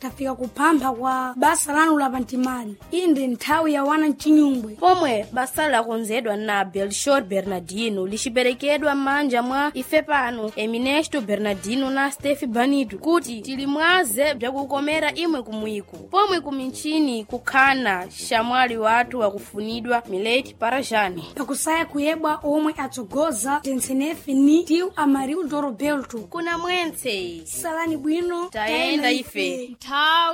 tafika kuphampha kwa basa lanu la pantimali. Iyi ndi nthawi ya wana mchinyungwe pomwe basa lakonzedwa na Belchor Bernardino lichiperekedwa m'manja mwa ife pano Eminesto Bernardino na Steffi Banito kuti tilimwaze bzakukomera imwe kumwiko pomwe kuminchini kukhana shamwali watu wakufunidwa Mileti Parajani pakusaya kuyebwa omwe atsogoza Tensenefe ni Tio Amarildo Roberto kuna mwense salani bwino taenda ife